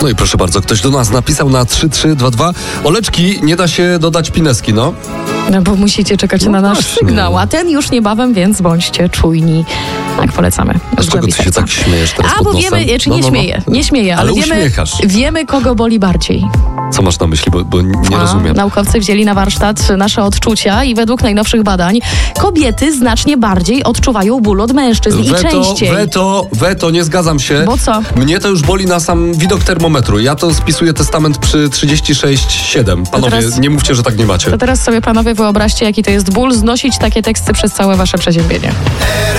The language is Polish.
No i proszę bardzo, ktoś do nas napisał na 3322. Oleczki, nie da się dodać pineski, no. No bo musicie czekać na nasz właśnie. sygnał, a ten już niebawem, więc bądźcie czujni. Tak polecamy. A z czego ty się tak śmiejesz teraz A, pod bo nosem? wiemy, czy nie śmieję, ale uśmiechasz. wiemy, kogo boli bardziej. Co masz na myśli, bo nie rozumiem. Naukowcy wzięli na warsztat nasze odczucia i według najnowszych badań kobiety znacznie bardziej odczuwają ból od mężczyzn i częściej. Weto, nie zgadzam się. Bo co? Mnie to już boli na sam widok termometru. Ja to spisuję testament przy 36,7. Panowie, teraz- nie mówcie, że tak nie macie. To teraz sobie panowie wyobraźcie, jaki to jest ból znosić takie teksty przez całe wasze przeziębienie.